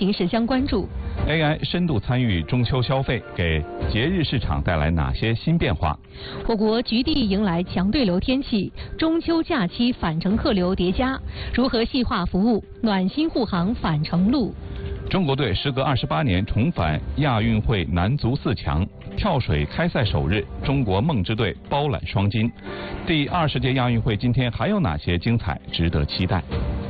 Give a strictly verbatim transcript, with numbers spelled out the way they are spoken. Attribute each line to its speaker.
Speaker 1: 情事将关注。
Speaker 2: A I 深度参与中秋消费，给节日市场带来哪些新变化？
Speaker 1: 我国局地迎来强对流天气，中秋假期返程客流叠加，如何细化服务，暖心护航返程路？
Speaker 2: 中国队时隔二十八年重返亚运会男足四强，跳水开赛首日，中国梦之队包揽双金。第二十届亚运会今天还有哪些精彩值得期待？